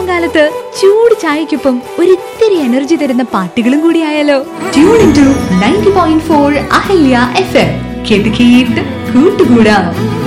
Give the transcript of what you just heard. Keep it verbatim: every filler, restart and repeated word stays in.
തണുപ്പാൻ കാലത്ത് ചൂട് ചായക്കൊപ്പം ഒരിത്തിരി എനർജി തരുന്ന പാട്ടുകളും കൂടി ആയാലോ? Tune in to ninety point four Ahalya F M. കേട്ട് കേട്ട് കൂട്ടുകൂടാം.